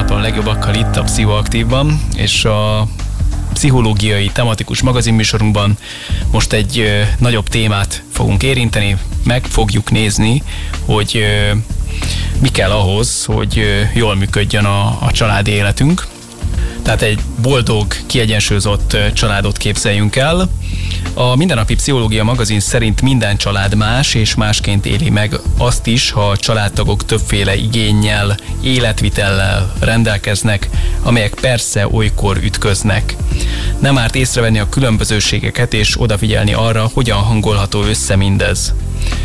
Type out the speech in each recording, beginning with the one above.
napon a legjobbakkal itt a Pszichoaktívban, és a pszichológiai tematikus magazinműsorunkban most egy nagyobb témát fogunk érinteni, meg fogjuk nézni, hogy mi kell ahhoz, hogy jól működjön a családi életünk. Tehát egy boldog, kiegyensúlyozott családot képzeljünk el. A Mindennapi Pszichológia magazin szerint minden család más és másként éli meg azt is, ha a családtagok többféle igénnyel, életvitellel rendelkeznek, amelyek persze olykor ütköznek. Nem árt észrevenni a különbözőségeket és odafigyelni arra, hogyan hangolható össze mindez.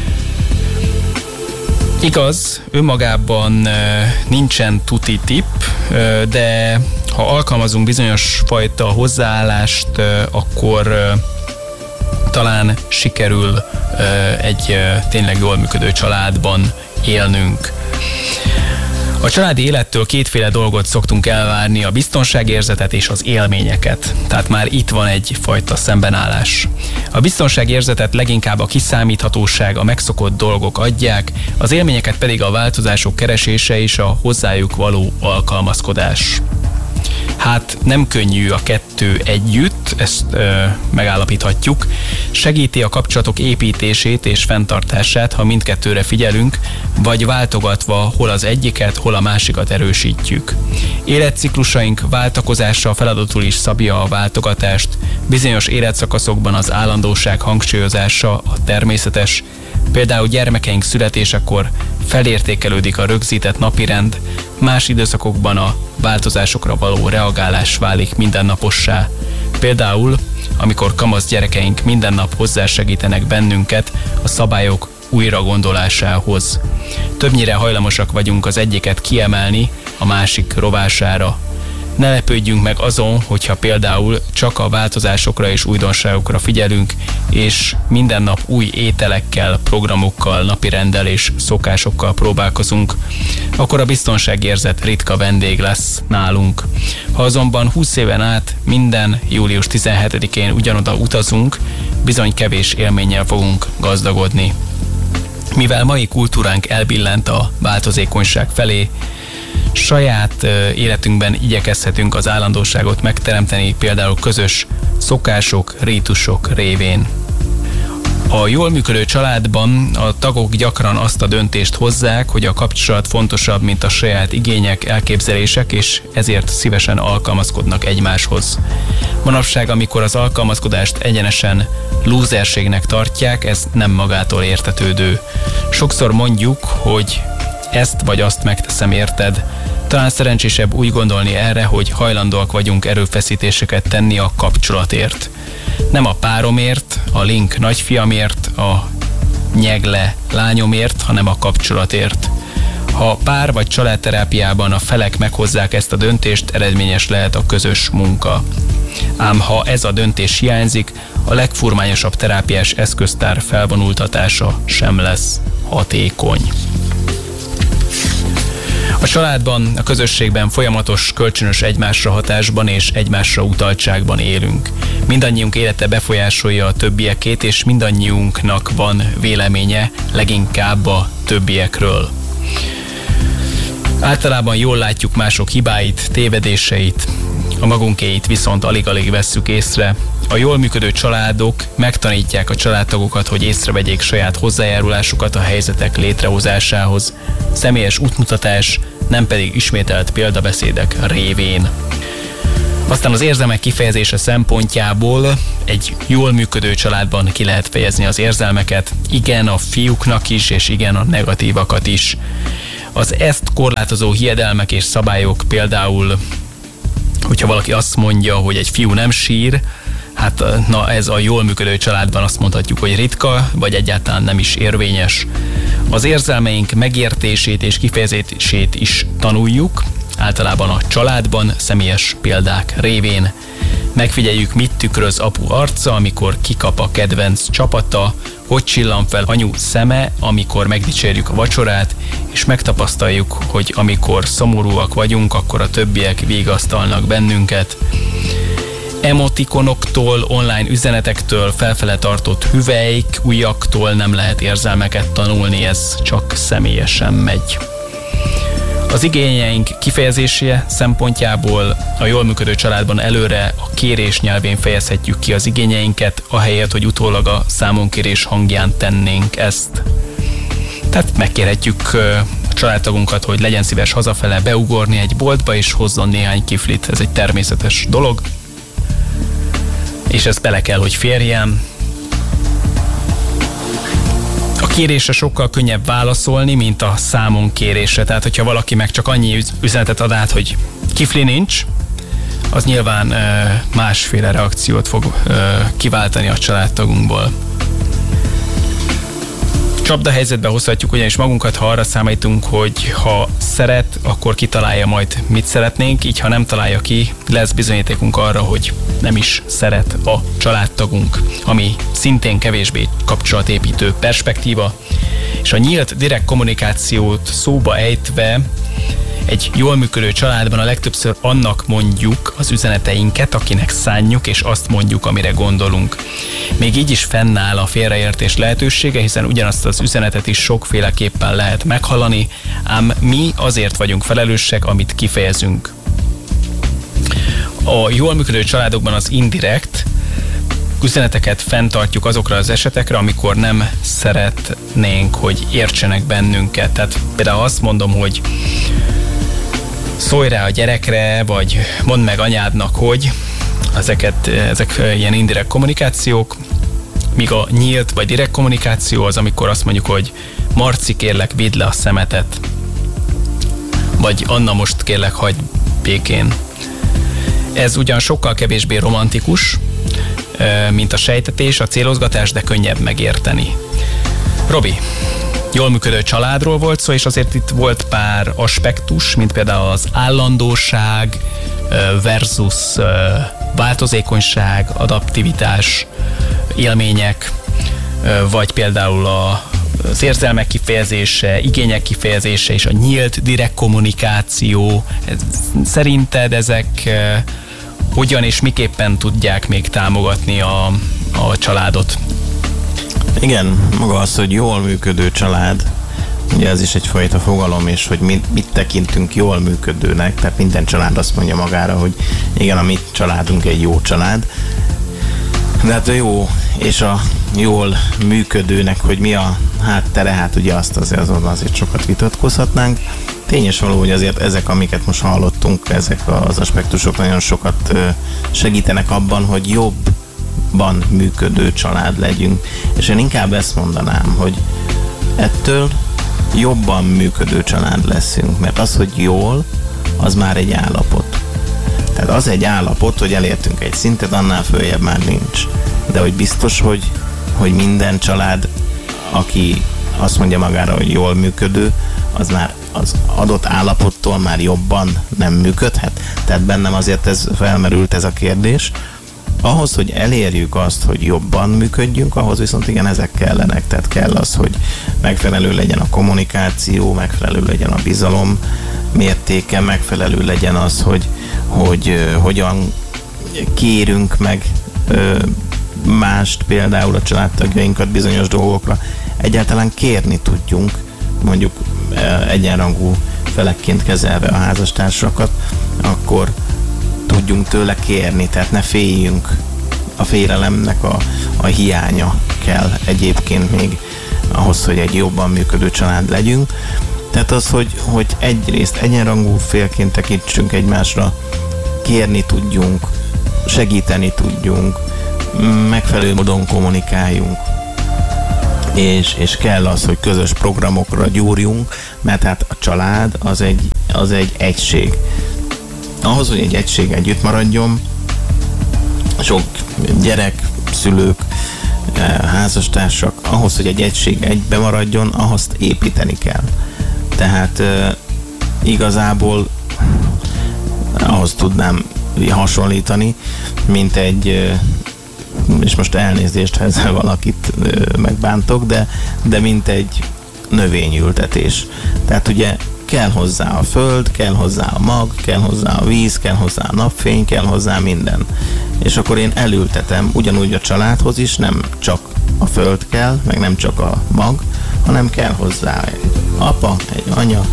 Igaz, önmagában nincsen tuti tipp, de ha alkalmazunk bizonyos fajta hozzáállást, akkor talán sikerül egy tényleg jól működő családban élnünk. A családi élettől kétféle dolgot szoktunk elvárni, a biztonságérzetet és az élményeket. Tehát már itt van egyfajta szembenállás. A biztonságérzetet leginkább a kiszámíthatóság, a megszokott dolgok adják, az élményeket pedig a változások keresése és a hozzájuk való alkalmazkodás. Hát nem könnyű a kettő együtt, ezt megállapíthatjuk. Segíti a kapcsolatok építését és fenntartását, ha mindkettőre figyelünk, vagy váltogatva hol az egyiket, hol a másikat erősítjük. Életciklusaink váltakozása feladatul is szabja a váltogatást, bizonyos életszakaszokban az állandóság hangsúlyozása a természetes, például gyermekeink születésekor felértékelődik a rögzített napirend, más időszakokban a változásokra való reagálás válik mindennapossá. Például, amikor kamasz gyerekeink minden nap hozzásegítenek bennünket a szabályok újra gondolásához. Többnyire hajlamosak vagyunk az egyiket kiemelni a másik rovására. Ne lepődjünk meg azon, hogyha például csak a változásokra és újdonságokra figyelünk, és minden nap új ételekkel, programokkal, napirenddel és szokásokkal próbálkozunk, akkor a biztonságérzet ritka vendég lesz nálunk. Ha azonban 20 éven át minden július 17-én ugyanoda utazunk, bizony kevés élménnyel fogunk gazdagodni. Mivel mai kultúránk elbillent a változékonyság felé, saját életünkben igyekezhetünk az állandóságot megteremteni, például közös szokások, rítusok révén. A jól működő családban a tagok gyakran azt a döntést hozzák, hogy a kapcsolat fontosabb, mint a saját igények, elképzelések, és ezért szívesen alkalmazkodnak egymáshoz. Manapság, amikor az alkalmazkodást egyenesen lúzerségnek tartják, ez nem magától értetődő. Sokszor mondjuk, hogy ezt vagy azt megteszem érted. Talán szerencsésebb úgy gondolni erre, hogy hajlandóak vagyunk erőfeszítéseket tenni a kapcsolatért. Nem a páromért, a Link nagyfiamért, a Nyegle lányomért, hanem a kapcsolatért. Ha pár vagy családterápiában a felek meghozzák ezt a döntést, eredményes lehet a közös munka. Ám ha ez a döntés hiányzik, a legfurmányosabb terápiás eszköztár felvonultatása sem lesz hatékony. A családban, a közösségben folyamatos, kölcsönös egymásra hatásban és egymásra utaltságban élünk. Mindannyiunk élete befolyásolja a többiekét, és mindannyiunknak van véleménye leginkább a többiekről. Általában jól látjuk mások hibáit, tévedéseit, a magunkéit viszont alig-alig vesszük észre. A jól működő családok megtanítják a családtagokat, hogy észrevegyék saját hozzájárulásukat a helyzetek létrehozásához. Személyes útmutatás, nem pedig ismételt példabeszédek révén. Aztán az érzelmek kifejezése szempontjából egy jól működő családban ki lehet fejezni az érzelmeket, igen a fiúknak is, és igen a negatívakat is. Az ezt korlátozó hiedelmek és szabályok például, hogyha valaki azt mondja, hogy egy fiú nem sír, hát na ez a jól működő családban azt mondhatjuk, hogy ritka, vagy egyáltalán nem is érvényes. Az érzelmeink megértését és kifejezését is tanuljuk, általában a családban, személyes példák révén. Megfigyeljük, mit tükröz apu arca, amikor kikap a kedvenc csapata, hogy csillan fel anyu szeme, amikor megdicsérjük a vacsorát, és megtapasztaljuk, hogy amikor szomorúak vagyunk, akkor a többiek vigasztalnak bennünket. Emotikonoktól, online üzenetektől, felfele tartott hüvelyk, ujjaktól nem lehet érzelmeket tanulni, ez csak személyesen megy. Az igényeink kifejezése szempontjából a jól működő családban előre a kérés nyelvén fejezhetjük ki az igényeinket, ahelyett, hogy utólag a számonkérés hangján tennénk ezt. Tehát megkérhetjük a családtagunkat, hogy legyen szíves hazafele beugorni egy boltba és hozzon néhány kiflit. Ez egy természetes dolog, és ez bele kell, hogy férjen. A kérésre sokkal könnyebb válaszolni, mint a számon kérésre. Tehát, hogyha valaki meg csak annyi üzenetet ad át, hogy kifli nincs, az nyilván másféle reakciót fog kiváltani a családtagunkból. Csapdahelyzetbe hozhatjuk ugyanis magunkat, ha arra számítunk, hogy ha szeret, akkor kitalálja majd, mit szeretnénk, így ha nem találja ki, lesz bizonyítékunk arra, hogy nem is szeret a családtagunk, ami szintén kevésbé kapcsolatépítő perspektíva. És a nyílt, direkt kommunikációt szóba ejtve, egy jól működő családban a legtöbbször annak mondjuk az üzeneteinket, akinek szánjuk, és azt mondjuk, amire gondolunk. Még így is fennáll a félreértés lehetősége, hiszen ugyanazt az üzenetet is sokféleképpen lehet meghallani, ám mi azért vagyunk felelősek, amit kifejezünk. A jól működő családokban az indirekt üzeneteket fenntartjuk azokra az esetekre, amikor nem szeretnénk, hogy értsenek bennünket. Tehát például azt mondom, hogy szólj rá a gyerekre, vagy mondd meg anyádnak, hogy ezek ilyen indirekt kommunikációk, míg a nyílt vagy direkt kommunikáció az, amikor azt mondjuk, hogy Marci, kérlek, vidd le a szemetet, vagy Anna, most kérlek, hagyd békén. Ez ugyan sokkal kevésbé romantikus, mint a sejtetés, a célozgatás, de könnyebb megérteni. Robi, jól működő családról volt szó, és azért itt volt pár aspektus, mint például az állandóság versus változékonyság, adaptivitás, élmények, vagy például az érzelmek kifejezése, igények kifejezése és a nyílt, direkt kommunikáció. Szerinted ezek hogyan és miképpen tudják még támogatni a családot? Igen, maga az, hogy jól működő család, ugye ez is egyfajta fogalom, és hogy mit tekintünk jól működőnek, tehát minden család azt mondja magára, hogy igen, a mi családunk egy jó család, de hát a jó és a jól működőnek, hogy mi a háttere, hát ugye azt azért sokat vitatkozhatnánk. Tényes való, hogy azért ezek, amiket most hallottunk, ezek az aspektusok nagyon sokat segítenek abban, hogy jobban működő család legyünk. És én inkább ezt mondanám, hogy ettől jobban működő család leszünk, mert az, hogy jól, az már egy állapot. Tehát az egy állapot, hogy elértünk egy szintet, annál följebb már nincs. De hogy biztos, hogy minden család, aki azt mondja magára, hogy jól működő, az már az adott állapottól már jobban nem működhet. Tehát bennem azért felmerült ez a kérdés. Ahhoz, hogy elérjük azt, hogy jobban működjünk, ahhoz viszont igen, ezek kellenek. Tehát kell az, hogy megfelelő legyen a kommunikáció, megfelelő legyen a bizalom mértéke, megfelelő legyen az, hogy hogyan kérünk meg mást, például a családtagjainkat bizonyos dolgokra. Egyáltalán kérni tudjunk, mondjuk egyenrangú felekként kezelve a házastársakat, akkor tudjunk tőle kérni, tehát ne féljünk. A félelemnek a hiánya kell egyébként még ahhoz, hogy egy jobban működő család legyünk. Tehát az, hogy egyrészt egyenrangú félként tekintsünk egymásra, kérni tudjunk, segíteni tudjunk, megfelelő módon kommunikáljunk, és kell az, hogy közös programokra gyúrjunk, mert hát a család az egy egység. Ahhoz, hogy egy egység együtt maradjon, sok gyerek, szülők, házastársak, ahhoz, hogy egy egység egybe maradjon, ahhoz építeni kell. Tehát igazából ahhoz tudnám hasonlítani, mint egy, és most elnézést, ha ezzel valakit megbántok, de mint egy növényültetés. Tehát ugye kell hozzá a föld, kell hozzá a mag, kell hozzá a víz, kell hozzá a napfény, kell hozzá minden. És akkor én elültetem, ugyanúgy a családhoz is nem csak a föld kell, meg nem csak a mag, hanem kell hozzá egy apa, egy anya,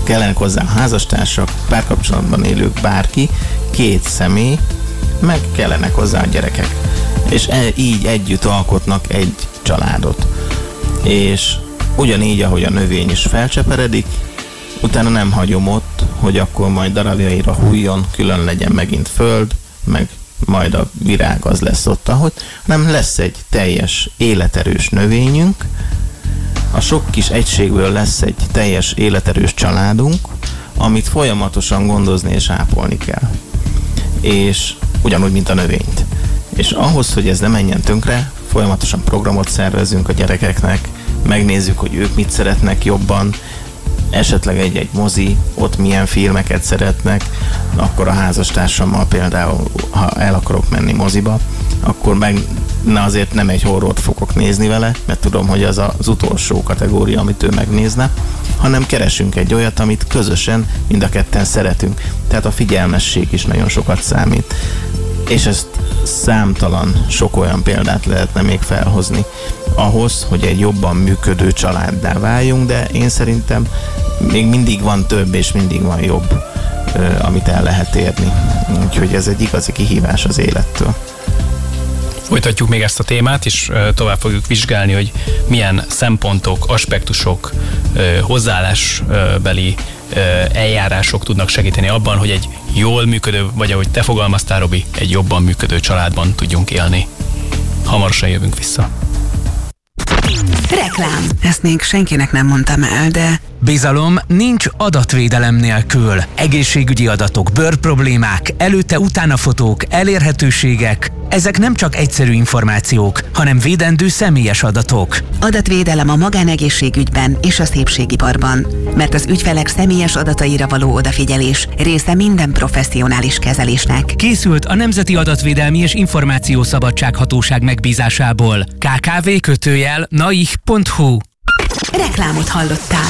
kellenek hozzá házastársak, párkapcsolatban élők, bárki, 2 személy, meg kellenek hozzá a gyerekek. És így együtt alkotnak egy családot. És ugyanígy, ahogy a növény is felcseperedik, utána nem hagyom ott, hogy akkor majd darabjaira hújjon, külön legyen megint föld, meg majd a virág az lesz ott, ahogy, hanem lesz egy teljes életerős növényünk, a sok kis egységből lesz egy teljes életerős családunk, amit folyamatosan gondozni és ápolni kell. És ugyanúgy, mint a növényt. És ahhoz, hogy ez ne menjen tönkre, folyamatosan programot szervezünk a gyerekeknek, megnézzük, hogy ők mit szeretnek jobban, esetleg egy mozi, ott milyen filmeket szeretnek, akkor a házastársammal például, ha el akarok menni moziba, akkor meg azért nem egy horrort fogok nézni vele, mert tudom, hogy az az utolsó kategória, amit ő megnézne, hanem keresünk egy olyat, amit közösen mind a ketten szeretünk. Tehát a figyelmesség is nagyon sokat számít. És ezt számtalan sok olyan példát lehetne még felhozni ahhoz, hogy egy jobban működő családdá váljunk, de én szerintem még mindig van több és mindig van jobb, amit el lehet érni. Úgyhogy ez egy igazi kihívás az élettől. Folytatjuk még ezt a témát, és tovább fogjuk vizsgálni, hogy milyen szempontok, aspektusok, hozzáállásbeli eljárások tudnak segíteni abban, hogy egy jól működő, vagy ahogy te fogalmaztál, Robi, egy jobban működő családban tudjunk élni. Hamarosan jövünk vissza. Reklám. Ezt még senkinek nem mondtam el, de... Bizalom nincs adatvédelem nélkül. Egészségügyi adatok, bőrproblémák, előtte-utána fotók, elérhetőségek. Ezek nem csak egyszerű információk, hanem védendő személyes adatok. Adatvédelem a magánegészségügyben és a szépségiparban. Mert az ügyfelek személyes adataira való odafigyelés része minden professzionális kezelésnek. Készült a Nemzeti Adatvédelmi és Információszabadsághatóság megbízásából. kkv.naih.hu. Reklámot hallottál.